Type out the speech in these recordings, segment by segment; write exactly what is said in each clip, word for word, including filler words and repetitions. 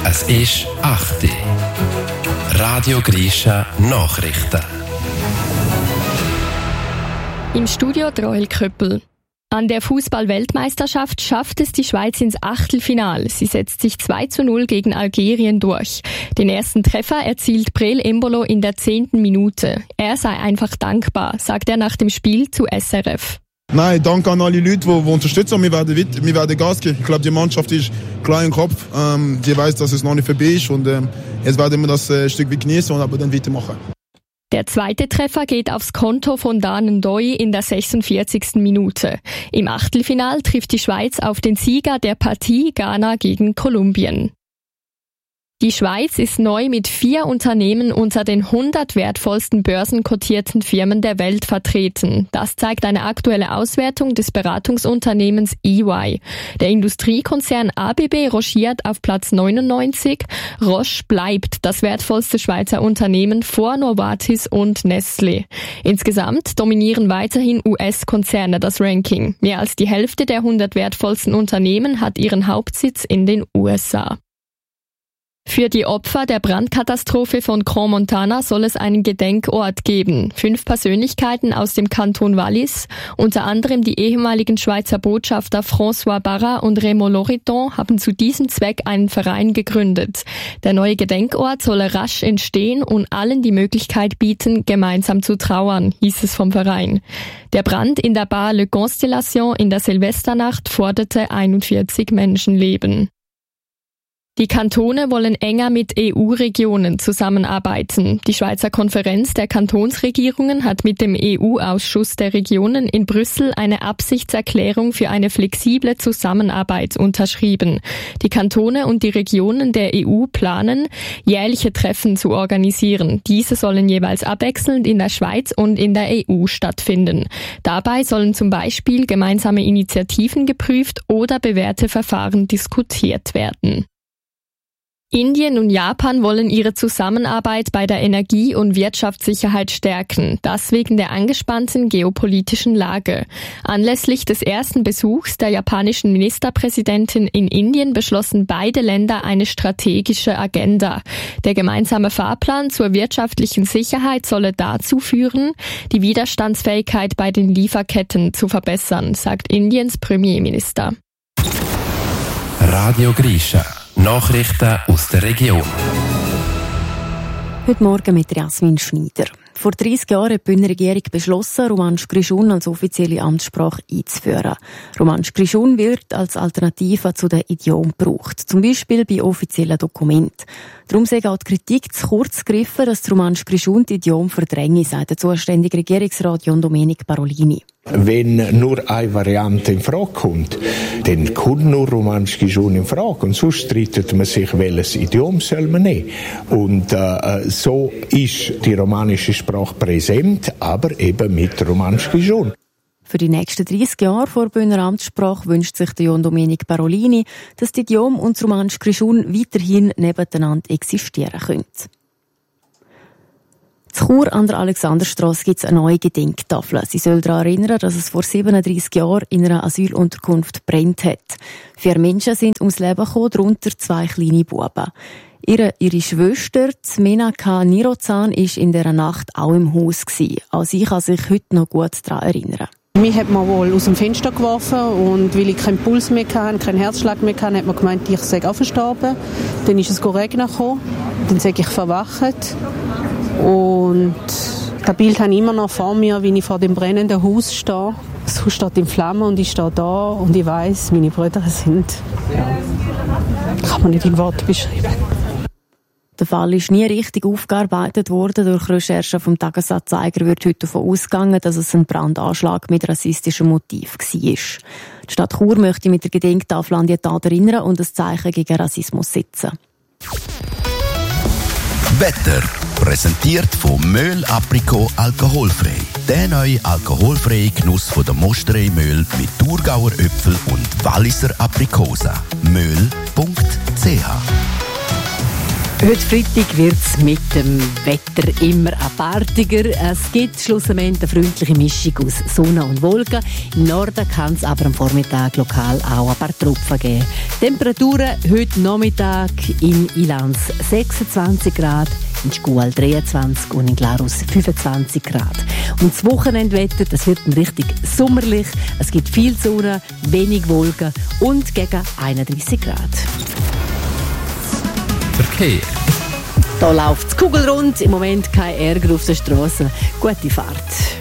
Es ist acht Uhr. Radio Grisha Nachrichten. Im Studio Roel Köppel. An der Fußball-Weltmeisterschaft schafft es die Schweiz ins Achtelfinale. Sie setzt sich zwei zu null gegen Algerien durch. Den ersten Treffer erzielt Breel Embolo in der zehnten Minute. Er sei einfach dankbar, sagt er nach dem Spiel zu S R F. Nein, danke an alle Leute, die, die unterstützen. Wir werden, wir werden Gas geben. Ich glaube, die Mannschaft ist klar im Kopf. Ähm, die weiß, dass es noch nicht vorbei ist. Und ähm, jetzt werden wir das äh, Stück weit genießen und aber dann weitermachen. Der zweite Treffer geht aufs Konto von Dan Ndoi in der sechsundvierzigsten Minute. Im Achtelfinal trifft die Schweiz auf den Sieger der Partie Ghana gegen Kolumbien. Die Schweiz ist neu mit vier Unternehmen unter den hundert wertvollsten börsenkotierten Firmen der Welt vertreten. Das zeigt eine aktuelle Auswertung des Beratungsunternehmens E Y. Der Industriekonzern A B B rangiert auf Platz neunundneunzig. Roche bleibt das wertvollste Schweizer Unternehmen vor Novartis und Nestlé. Insgesamt dominieren weiterhin U S-Konzerne das Ranking. Mehr als die Hälfte der hundert wertvollsten Unternehmen hat ihren Hauptsitz in den U S A. Für die Opfer der Brandkatastrophe von Crans-Montana soll es einen Gedenkort geben. Fünf Persönlichkeiten aus dem Kanton Wallis, unter anderem die ehemaligen Schweizer Botschafter François Barra und Raymond Loriton, haben zu diesem Zweck einen Verein gegründet. Der neue Gedenkort solle rasch entstehen und allen die Möglichkeit bieten, gemeinsam zu trauern, hieß es vom Verein. Der Brand in der Bar Le Constellation in der Silvesternacht forderte einundvierzig Menschenleben. Die Kantone wollen enger mit E U-Regionen zusammenarbeiten. Die Schweizer Konferenz der Kantonsregierungen hat mit dem E U-Ausschuss der Regionen in Brüssel eine Absichtserklärung für eine flexible Zusammenarbeit unterschrieben. Die Kantone und die Regionen der E U planen, jährliche Treffen zu organisieren. Diese sollen jeweils abwechselnd in der Schweiz und in der E U stattfinden. Dabei sollen zum Beispiel gemeinsame Initiativen geprüft oder bewährte Verfahren diskutiert werden. Indien und Japan wollen ihre Zusammenarbeit bei der Energie- und Wirtschaftssicherheit stärken, das wegen der angespannten geopolitischen Lage. Anlässlich des ersten Besuchs der japanischen Ministerpräsidentin in Indien beschlossen beide Länder eine strategische Agenda. Der gemeinsame Fahrplan zur wirtschaftlichen Sicherheit solle dazu führen, die Widerstandsfähigkeit bei den Lieferketten zu verbessern, sagt Indiens Premierminister. Radio Grisha. Nachrichten aus der Region. Heute Morgen mit Jasmin Schneider. Vor dreissig Jahren hat die Bündner Regierung beschlossen, Romansch Grischun als offizielle Amtssprache einzuführen. Romansch Grischun wird als Alternative zu den Idiom gebraucht, zum Beispiel bei offiziellen Dokumenten. Darum sei auch die Kritik zu kurz gegriffen, dass die Romansch Grischun die Idiom verdränge, sagt der zuständige Regierungsrat John Domenic Parolini. Wenn nur eine Variante in Frage kommt, dann kommt nur Romansch Grischun in Frage. Und sonst streitet man sich, welches Idiom soll man nehmen. Und äh, so ist die romanische Sprache präsent, aber eben mit Romansch Grischun. Für die nächsten dreissig Jahre vor Bündner Amtssprache wünscht sich der John Domenic Parolini, dass die Idiom und das Romansch Grischun weiterhin nebeneinander existieren können. In Chur an der Alexanderstrasse gibt es eine neue Gedenktafel. Sie soll daran erinnern, dass es vor siebenunddreissig Jahren in einer Asylunterkunft brennt hat. Vier Menschen sind ums Leben gekommen, darunter zwei kleine Buben. Ihre, ihre Schwester, Menaka Nirozan, war in dieser Nacht auch im Haus gewesen. Auch sie kann sich heute noch gut daran erinnern. Mich hat man wohl aus dem Fenster geworfen und weil ich keinen Puls mehr hatte, keinen Herzschlag mehr hatte, hat man gemeint, ich sei auch verstorben. Dann ist es Regnen gekommen, dann sei ich verwacht und das Bild habe ich immer noch vor mir, wie ich vor dem brennenden Haus stehe. Das Haus steht in Flammen und ich stehe da und ich weiss, meine Brüder sind, ja, kann man nicht in Worten beschreiben. Der Fall ist nie richtig aufgearbeitet worden. Durch Recherchen vom Tagesanzeiger wird heute davon ausgegangen, dass es ein Brandanschlag mit rassistischem Motiv war. Die Stadt Chur möchte mit der Gedenktafel an die Tat erinnern und ein Zeichen gegen Rassismus setzen. Wetter präsentiert von Möhl Aprikot alkoholfrei. Der neue alkoholfreie Genuss von der Mosterei Möhl mit Thurgauer Äpfel und Walliser Aprikosen. möhl punkt c h Heute Freitag wird es mit dem Wetter immer apartiger. Es gibt schlussendlich eine freundliche Mischung aus Sonne und Wolken. Im Norden kann es aber am Vormittag lokal auch ein paar Tropfen geben. Temperaturen heute Nachmittag in Ilanz sechsundzwanzig Grad, in Schual dreiundzwanzig und in Glarus fünfundzwanzig Grad. Und das Wochenendwetter, das wird richtig sommerlich. Es gibt viel Sonne, wenig Wolken und gegen einunddreißig Grad. Verkehr. Da läuft es kugelrund, im Moment kein Ärger auf der Straße. Gute Fahrt.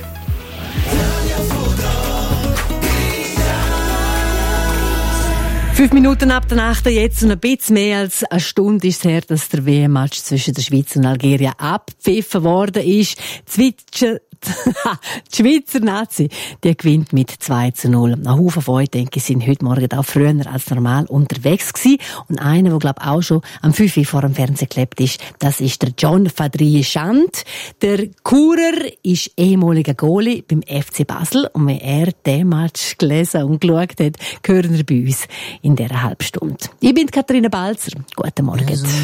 Fünf Minuten ab der Nacht, jetzt und ein bisschen mehr als eine Stunde ist es her, dass der W M-Match zwischen der Schweiz und Algerien abgepfiffen worden ist. Zwitscher die Schweizer Nazi, die gewinnt mit zwei zu null. Ein Haufen von euch, denke ich, sind heute Morgen auch früher als normal unterwegs gewesen. Und einer, der, glaube ich, auch schon am fünf Uhr vor dem Fernsehen geklebt ist, das ist der John Fadrie Schand. Der Churer ist ehemaliger Goalie beim F C Basel. Und wenn er den Match gelesen und geschaut hat, hören wir bei uns in dieser Halbstunde. Ich bin Katharina Balzer. Guten Morgen.